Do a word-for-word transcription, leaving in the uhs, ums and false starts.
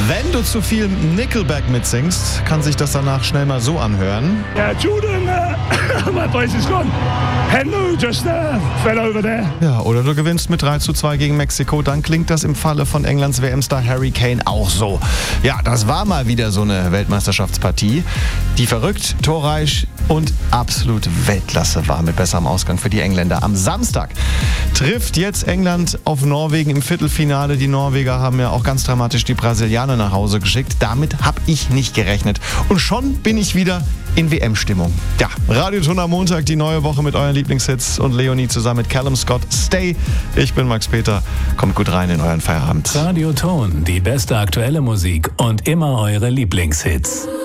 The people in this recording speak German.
Wenn du zu viel Nickelback mitsingst, kann sich das danach schnell mal so anhören. Yeah, Jordan, uh, my place is gone. Hello, just uh, fell over there. Ja, oder du gewinnst mit drei zu zwei gegen Mexiko, dann klingt das im Falle von Englands W M-Star Harry Kane auch so. Ja, das war mal wieder so eine Weltmeisterschaftspartie, die verrückt, torreich und absolut Weltklasse war mit besserem Ausgang für die Engländer. Am Samstag trifft jetzt England auf Norwegen im Viertelfinale. Die Norweger haben ja auch ganz dramatisch die Brasilianer nach Hause geschickt. Damit habe ich nicht gerechnet. Und schon bin ich wieder in W M-Stimmung. Ja, Radioton am Montag, die neue Woche mit euren Lieblingshits und Leonie zusammen mit Callum Scott. Stay. Ich bin Max Peter. Kommt gut rein in euren Feierabend. Radioton, die beste aktuelle Musik und immer eure Lieblingshits.